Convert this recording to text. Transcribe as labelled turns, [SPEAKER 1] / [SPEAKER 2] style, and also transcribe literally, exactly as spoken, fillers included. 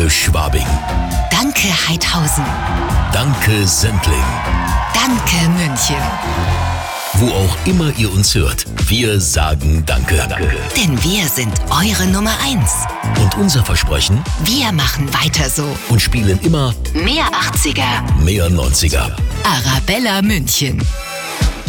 [SPEAKER 1] Danke Schwabing.
[SPEAKER 2] Danke Heidhausen.
[SPEAKER 1] Danke Sendling.
[SPEAKER 2] Danke München.
[SPEAKER 1] Wo auch immer ihr uns hört, wir sagen Danke. Danke.
[SPEAKER 2] Denn wir sind eure Nummer eins.
[SPEAKER 1] Und unser Versprechen?
[SPEAKER 2] Wir machen weiter so.
[SPEAKER 1] Und spielen immer
[SPEAKER 2] mehr achtziger,
[SPEAKER 1] mehr neunziger.
[SPEAKER 2] Arabella München.